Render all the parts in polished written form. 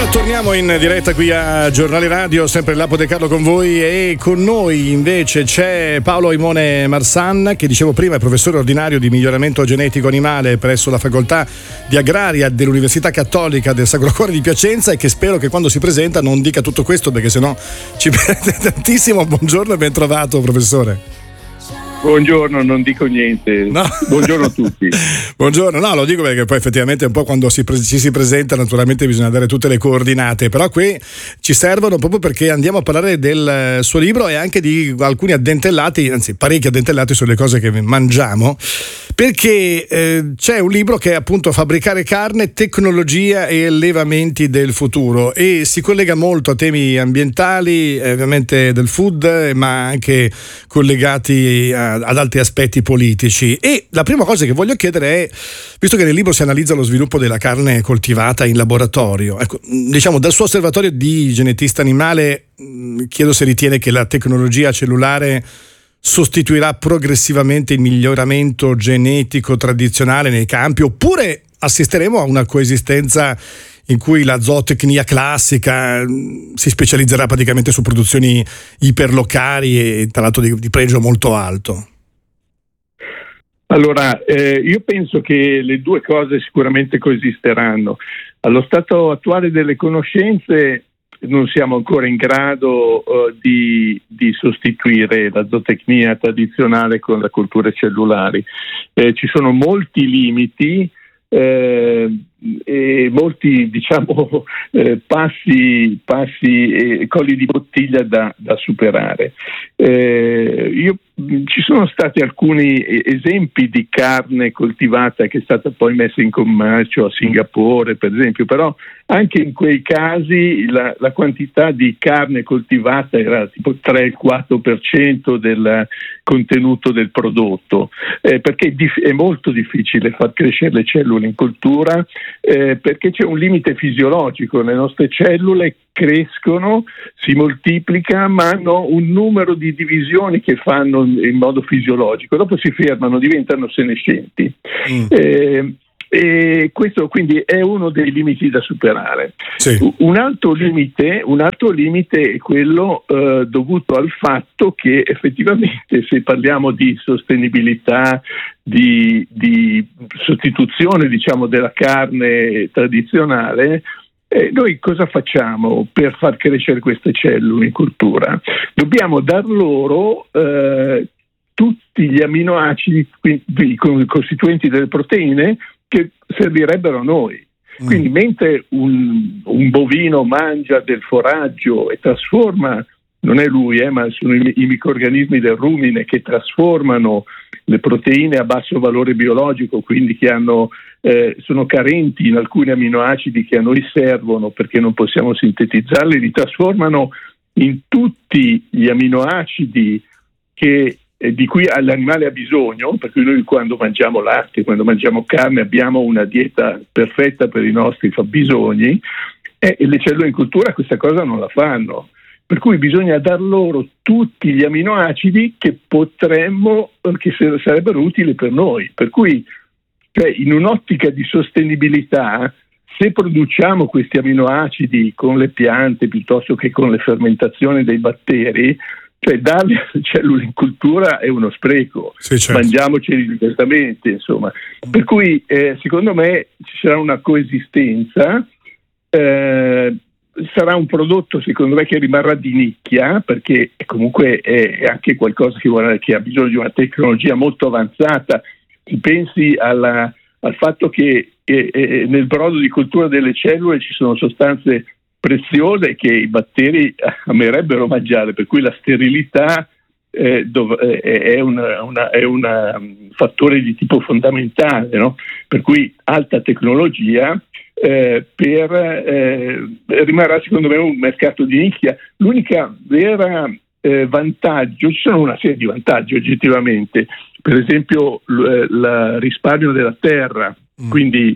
Torniamo in diretta qui a Giornale Radio, sempre Lapo De Carlo con voi, e con noi invece c'è Paolo Aimone Marsan, che dicevo prima è professore ordinario di miglioramento genetico animale presso la facoltà di agraria dell'Università Cattolica del Sacro Cuore di Piacenza, e che spero che quando si presenta non dica tutto questo, perché sennò ci perde tantissimo. Buongiorno e ben trovato, professore. Buongiorno, non dico niente. No. Buongiorno a tutti. Buongiorno, no, lo dico perché poi effettivamente un po' quando ci si presenta naturalmente bisogna dare tutte le coordinate, però qui ci servono proprio perché andiamo a parlare del suo libro e anche di alcuni addentellati, anzi parecchi addentellati sulle cose che mangiamo, perché c'è un libro che è appunto Fabbricare carne, tecnologia e allevamenti del futuro, e si collega molto a temi ambientali, ovviamente del food, ma anche collegati ad altri aspetti politici. E la prima cosa che voglio chiedere è, visto che nel libro si analizza lo sviluppo della carne coltivata in laboratorio, ecco, diciamo dal suo osservatorio di genetista animale, chiedo se ritiene che la tecnologia cellulare sostituirà progressivamente il miglioramento genetico tradizionale nei campi, oppure assisteremo a una coesistenza in cui la zootecnia classica si specializzerà praticamente su produzioni iperlocali e tra l'altro di pregio molto alto. Allora, io penso che le due cose sicuramente coesisteranno. Allo stato attuale delle conoscenze non siamo ancora in grado di sostituire la zootecnia tradizionale con le colture cellulari. Ci sono molti limiti e molti, diciamo, passi e colli di bottiglia da superare. Ci sono stati alcuni esempi di carne coltivata che è stata poi messa in commercio a Singapore, per esempio, però anche in quei casi la quantità di carne coltivata era tipo 3-4% del contenuto del prodotto, perché è molto difficile far crescere le cellule in coltura, perché c'è un limite fisiologico. Le nostre cellule crescono, si moltiplicano, ma hanno un numero di divisioni che fanno in modo fisiologico, dopo si fermano, diventano senescenti. E questo quindi è uno dei limiti da superare. Sì. Un altro limite è quello dovuto al fatto che effettivamente, se parliamo di sostenibilità, di sostituzione, diciamo, della carne tradizionale, noi cosa facciamo per far crescere queste cellule in cultura? Dobbiamo dar loro tutti gli aminoacidi, i costituenti delle proteine che servirebbero a noi. Quindi mentre un bovino mangia del foraggio e trasforma, non è lui, ma sono i microrganismi del rumine che trasformano le proteine a basso valore biologico, quindi che sono carenti in alcuni aminoacidi che a noi servono perché non possiamo sintetizzarli, li trasformano in tutti gli aminoacidi di cui l'animale ha bisogno, per cui noi quando mangiamo latte, quando mangiamo carne abbiamo una dieta perfetta per i nostri fabbisogni, e le cellule in cultura questa cosa non la fanno, per cui bisogna dar loro tutti gli aminoacidi che sarebbero utili per noi, per cui in un'ottica di sostenibilità, se produciamo questi aminoacidi con le piante piuttosto che con le fermentazioni dei batteri, cioè darli alle cellule in cultura è uno spreco. Sì, certo. Mangiamoceli direttamente, insomma. Per cui secondo me ci sarà una coesistenza, sarà un prodotto secondo me che rimarrà di nicchia, perché comunque è anche qualcosa che ha bisogno di una tecnologia molto avanzata. Si pensi al fatto che nel brodo di cultura delle cellule ci sono sostanze preziose che i batteri amerebbero mangiare, per cui la sterilità è un fattore di tipo fondamentale, no? Per cui alta tecnologia, rimarrà secondo me un mercato di nicchia. L'unica vera vantaggio, ci sono una serie di vantaggi oggettivamente, per esempio il risparmio della terra, quindi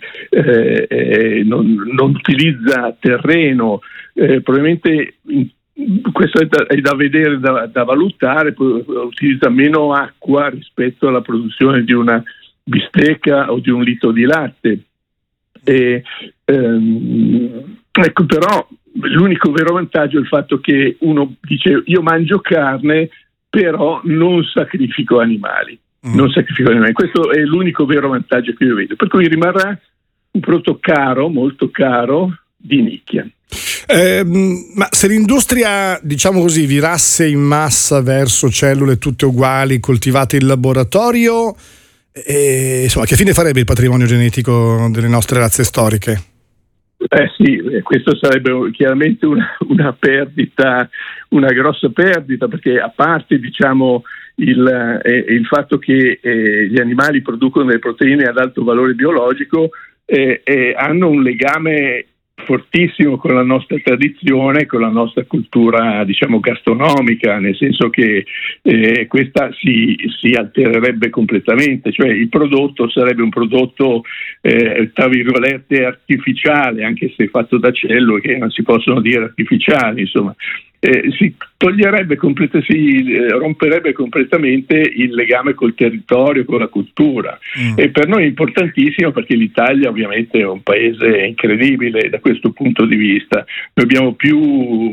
non utilizza terreno, probabilmente questo è da vedere, da valutare, utilizza meno acqua rispetto alla produzione di una bistecca o di un litro di latte. Ecco, però l'unico vero vantaggio è il fatto che uno dice: io mangio carne, però non sacrifico animali. Non sacrifico animali. Questo è l'unico vero vantaggio che io vedo. Per cui rimarrà un prodotto caro, molto caro, di nicchia. Ma se l'industria, diciamo così, virasse in massa verso cellule tutte uguali, coltivate in laboratorio, insomma, che fine farebbe il patrimonio genetico delle nostre razze storiche? Sì, questo sarebbe chiaramente una perdita, una grossa perdita, perché a parte, diciamo, il fatto che gli animali producono delle proteine ad alto valore biologico, hanno un legame fortissimo con la nostra tradizione, con la nostra cultura, diciamo, gastronomica, nel senso che questa si altererebbe completamente, cioè il prodotto sarebbe un prodotto tra virgolette artificiale, anche se fatto da cellule che non si possono dire artificiali, insomma. Si toglierebbe si romperebbe completamente il legame col territorio, con la cultura, e per noi è importantissimo, perché l'Italia ovviamente è un paese incredibile da questo punto di vista. Noi abbiamo più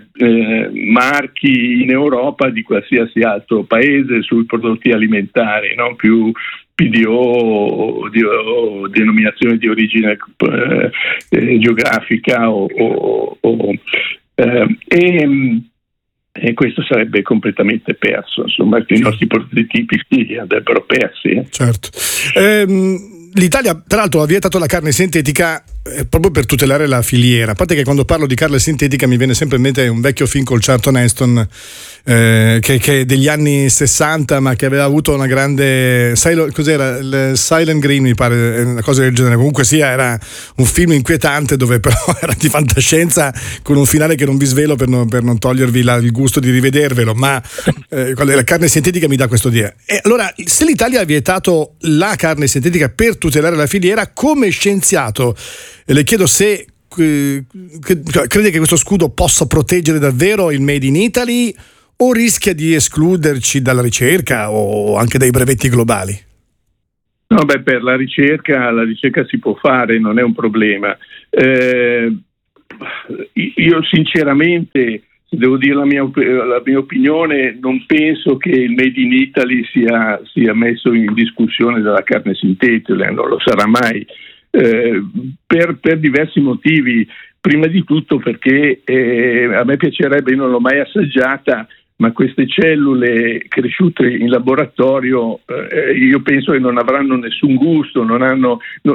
marchi in Europa di qualsiasi altro paese sui prodotti alimentari, no? Più PDO o denominazione di origine geografica e questo sarebbe completamente perso, insomma, i nostri prodotti tipici andrebbero persi. Certo. L'Italia tra l'altro ha vietato la carne sintetica proprio per tutelare la filiera. A parte che quando parlo di carne sintetica mi viene sempre in mente un vecchio film col Charlton Heston che è degli anni 60, ma che aveva avuto una grande cos'era? Il Silent Green, mi pare, una cosa del genere. Comunque sia, era un film inquietante, dove però era di fantascienza, con un finale che non vi svelo per non togliervi il gusto di rivedervelo, ma la carne sintetica mi dà questo idea. E allora, se l'Italia ha vietato la carne sintetica per tutelare la filiera, come scienziato le chiedo se crede che questo scudo possa proteggere davvero il Made in Italy, o rischia di escluderci dalla ricerca o anche dai brevetti globali? No, per la ricerca si può fare, non è un problema. Io sinceramente, se devo dire la mia opinione, non penso che il Made in Italy sia messo in discussione dalla carne sintetica, non lo sarà mai, per diversi motivi. Prima di tutto perché a me piacerebbe, io non l'ho mai assaggiata, ma queste cellule cresciute in laboratorio io penso che non avranno nessun gusto, non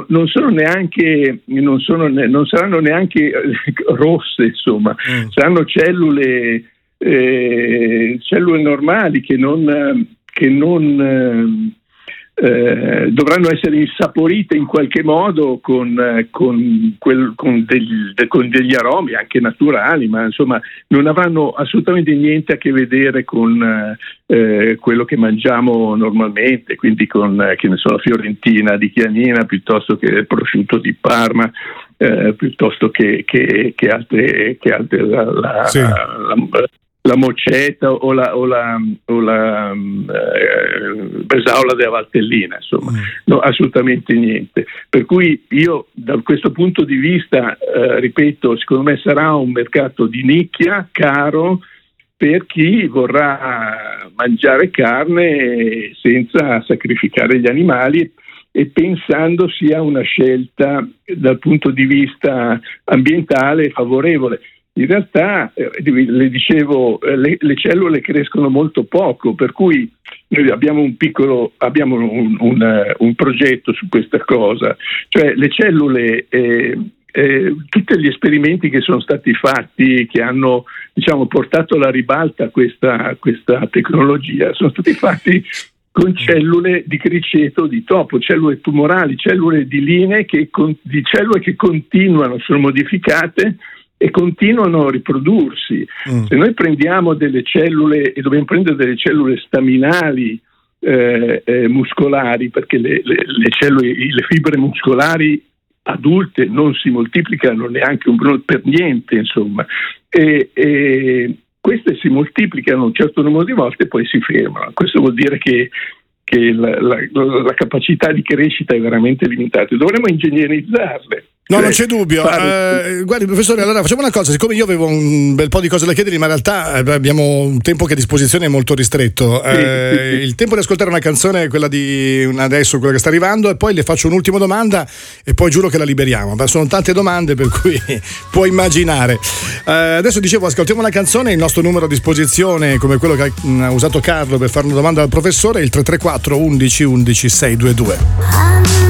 saranno neanche rosse, insomma. Saranno cellule normali che non dovranno essere insaporite in qualche modo con degli aromi anche naturali, ma insomma non avranno assolutamente niente a che vedere con quello che mangiamo normalmente, quindi con che ne so, la fiorentina di Chianina piuttosto che il prosciutto di Parma, piuttosto che altre sì. La moccetta o la bresaola della Valtellina, insomma, no, assolutamente niente. Per cui io, da questo punto di vista, ripeto, secondo me sarà un mercato di nicchia, caro, per chi vorrà mangiare carne senza sacrificare gli animali e pensando sia una scelta dal punto di vista ambientale favorevole. In realtà, le dicevo, le cellule crescono molto poco, per cui noi abbiamo un progetto su questa cosa, cioè le cellule, tutti gli esperimenti che sono stati fatti, che hanno, diciamo, portato alla ribalta questa tecnologia, sono stati fatti con cellule di criceto di topo, cellule tumorali, cellule di linee di cellule che continuano, sono modificate e continuano a riprodursi. Se noi prendiamo delle cellule, e dobbiamo prendere delle cellule staminali muscolari, perché le fibre muscolari adulte non si moltiplicano neanche per niente, insomma, e queste si moltiplicano un certo numero di volte e poi si fermano. Questo vuol dire che la capacità di crescita è veramente limitata. Dovremmo ingegnerizzarle. No, non c'è dubbio. Guardi, professore, allora facciamo una cosa, siccome io avevo un bel po' di cose da chiedergli, ma in realtà abbiamo un tempo che a disposizione è molto ristretto. Sì. Il tempo di ascoltare una canzone, quella di adesso, quella che sta arrivando, e poi le faccio un'ultima domanda e poi giuro che la liberiamo. Ma sono tante domande, per cui puoi immaginare. Adesso dicevo, ascoltiamo una canzone, il nostro numero a disposizione, come quello che ha usato Carlo per fare una domanda al professore, è il 334 11 11 622.